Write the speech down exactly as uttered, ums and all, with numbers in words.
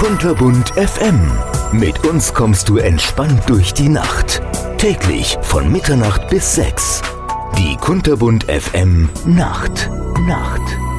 Kunterbunt F M. Mit uns kommst du entspannt durch die Nacht. Täglich von Mitternacht bis sechs. Die Kunterbunt F M Nacht. Nacht.